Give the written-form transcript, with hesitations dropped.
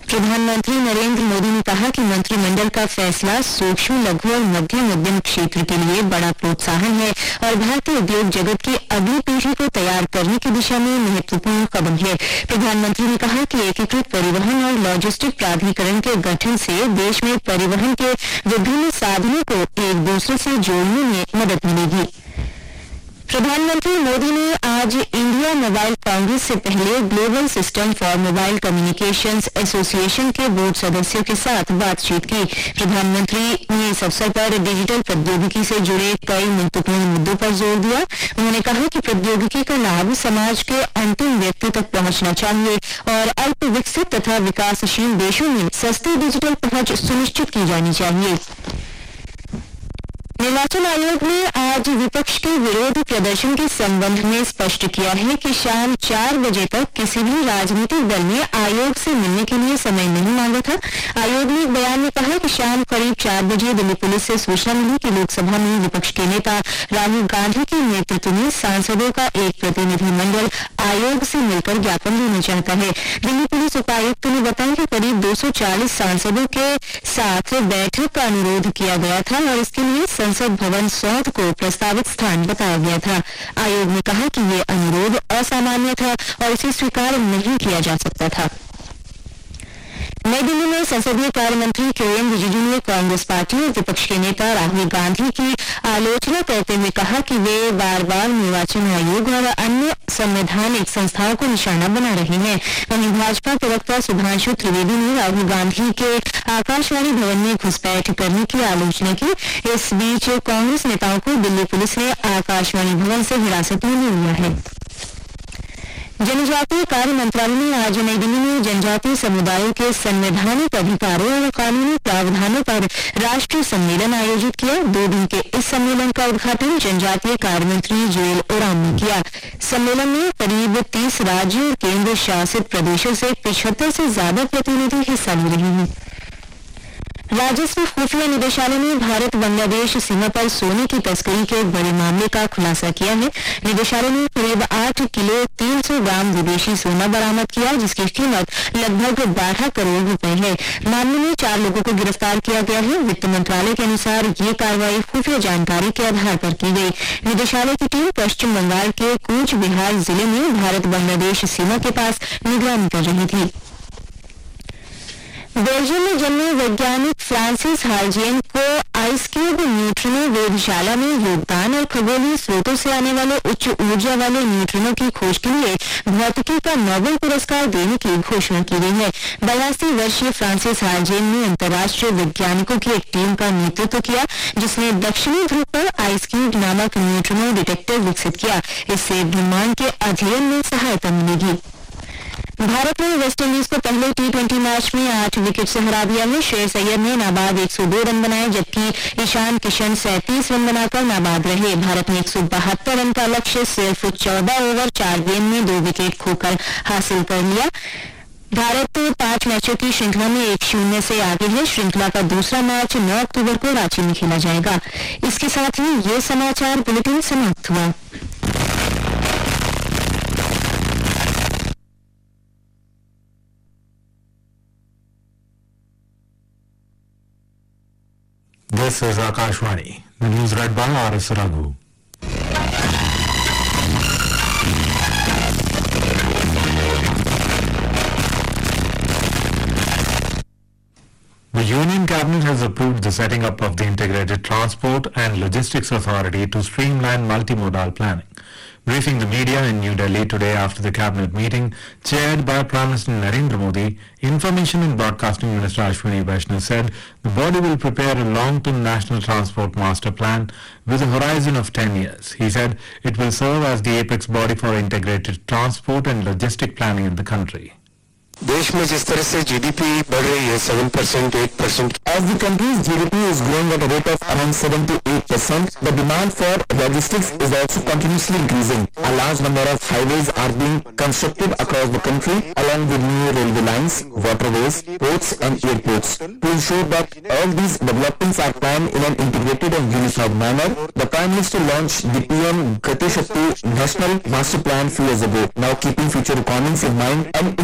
प्रधानमंत्री नरेंद्र मोदी ने कहा कि मंत्रिमंडल का फैसला सूक्ष्म, लघु और मध्यम उद्यम क्षेत्र के लिए बड़ा प्रोत्साहन है और भारतीय उद्योग जगत की अगली पीढ़ी को तैयार करने की दिशा में महत्वपूर्ण कदम है। प्रधानमंत्री ने कहा कि एकीकृत परिवहन और लॉजिस्टिक प्राधिकरण के गठन से देश में परिवहन के विभिन्न साधनों को एक दूसरे से जोड़ने में मदद मिलेगी। प्रधानमंत्री मोदी ने आज इंडिया मोबाइल कांग्रेस से पहले global system for mobile communications association के बोर्ड सदस्यों के साथ बातचीत की। प्रधानमंत्री ने इस अवसर पर डिजिटल प्रौद्योगिकी से जुड़े कई महत्वपूर्ण मुद्दों पर जोर दिया। उन्होंने कहा कि प्रौद्योगिकी का लाभ समाज के अंतिम व्यक्ति तक पहुंचना चाहिए और अल्प विकसित तथा विकासशील देशों में सस्ती डिजिटल पहुंच सुनिश्चित की जानी चाहिए। निर्वाचन आयोग ने आज विपक्ष के विरोध प्रदर्शन के संबंध में स्पष्ट किया है कि शाम 4 बजे तक किसी भी राजनीतिक दल ने आयोग से मिलने के लिए समय नहीं मांगा था। आयोग ने एक बयान में कहा कि शाम करीब 4 बजे दिल्ली पुलिस से सूचना मिली कि लोकसभा में विपक्ष के नेता राहुल गांधी के नेतृत्व में सांसदों का एक प्रतिनिधिमंडल आयोग से मिलकर ज्ञापन देना चाहता है। दिल्ली पुलिस उपायुक्त ने बताया कि करीब 240 सांसदों के साथ बैठक का अनुरोध किया गया था और इसके लिए संसद भवन सौध को प्रस्तावित स्थान बताया गया था। आयोग ने कहा कि ये अनुरोध असामान्य था और इसे स्वीकार नहीं किया जा सकता था। नई दिल्ली में संसदीय कार्य मंत्री किरेन रिजिजू ने कांग्रेस पार्टी और विपक्ष के नेता राहुल गांधी की आलोचना करते हुए कहा कि वे बार बार निर्वाचन आयोग और अन्य संवैधानिक संस्थाओं को निशाना बना रहे हैं। वहीं भाजपा प्रवक्ता सुधांशु त्रिवेदी ने राहुल गांधी के आकाशवाणी भवन में घुसपैठ करने की आलोचना की। इस बीच कांग्रेस नेताओं को दिल्ली पुलिस ने आकाशवाणी भवन से हिरासत में ले लिया है। जनजातीय कार्य मंत्रालय ने आज नई दिल्ली में जनजातीय समुदायों के संवैधानिक अधिकारों और कानूनी प्रावधानों पर राष्ट्रीय सम्मेलन आयोजित किया। 2 दिन के इस सम्मेलन का उद्घाटन जनजातीय कार्य मंत्री जुएल ओराम ने किया। सम्मेलन में करीब 30 राज्यों और केंद्र शासित प्रदेशों से 75 से ज्यादा प्रतिनिधि हिस्सा ले रहे हैं। राजस्व खुफिया निदेशालय ने भारत बांग्लादेश सीमा पर सोने की तस्करी के एक बड़े मामले का खुलासा किया है। निदेशालय ने करीब 8 किलो 300 ग्राम विदेशी सोना बरामद किया, जिसकी कीमत लगभग 12 करोड़ रुपए है। मामले में 4 लोगों को गिरफ्तार किया गया है। वित्त मंत्रालय के अनुसार ये कार्रवाई खुफिया जानकारी के आधार पर की गई। निदेशालय की टीम पश्चिम बंगाल के कूच बिहार जिले में भारत बांग्लादेश सीमा के पास निगरानी कर रही थी। बेल्जियम में जन्मे वैज्ञानिक फ्रांसिस हार्जेन को आइस क्यूब न्यूट्रिनो वेधशाला में योगदान और खगोलीय स्रोतों से आने वाले उच्च ऊर्जा वाले न्यूट्रिनो की खोज के लिए भौतिकी का नोबेल पुरस्कार देने की घोषणा की गई है। 82 वर्षीय फ्रांसिस हार्जेन ने अंतर्राष्ट्रीय वैज्ञानिकों की एक टीम का नेतृत्व किया, जिसने दक्षिणी ध्रुव पर आइस क्यूब नामक न्यूट्रिनो डिटेक्टर विकसित किया। इससे ब्रह्मांड के अध्ययन में सहायता मिलेगी। भारत ने वेस्टइंडीज को पहले T20 मैच में 8 विकेट से हरा दिया है। श्रेयस अय्यर ने नाबाद 102 रन बनाए, जबकि ईशान किशन 37 रन बनाकर नाबाद रहे। भारत ने 172 रन का लक्ष्य सिर्फ 14 ओवर 4 गेंद में 2 विकेट खोकर हासिल कर लिया। भारत 5 मैचों की श्रृंखला में 1-0 से आगे है। श्रृंखला का दूसरा मैच 9 अक्टूबर को रांची में खेला जाएगा। इसके साथ ही ये समाचार बुलेटिन समाप्त हुआ। This is Akashvani. The news read by R.S. Raghu. The Union Cabinet has approved the setting up of the Integrated Transport and Logistics Authority to streamline multimodal planning. Briefing the media in New Delhi today after the cabinet meeting chaired by Prime Minister Narendra Modi, Information and Broadcasting Minister Ashwini Vaishnaw said the body will prepare a long-term national transport master plan with a horizon of 10 years. He said it will serve as the apex body for integrated transport and logistic planning in the country. देश में जिस तरह से GDP बढ़ रही है 7%, 8%. As the country's GDP is growing at a rate of around 7 to 8%, the demand for logistics is also continuously increasing. A large number of highways are being constructed across the country, along with new railway lines, waterways, ports and airports. To ensure that all these developments are planned in an integrated and unified manner, the Prime Minister launched the PM Gati Shakti National Master Plan few years ago. Now, keeping future requirements in mind and